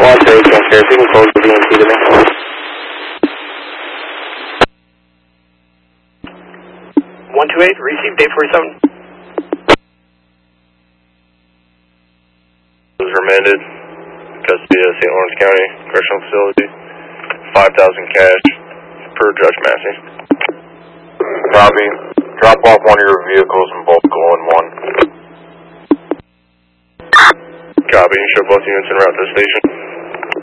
Voluntary transfer. If you can close the DMT to me. 128, received day 47. Was remanded, custody of St. Lawrence County Correctional Facility, 5,000 cash per Judge Massey. Copy. Drop off one of your vehicles and both go in one. Copy. Show both units en route to the station.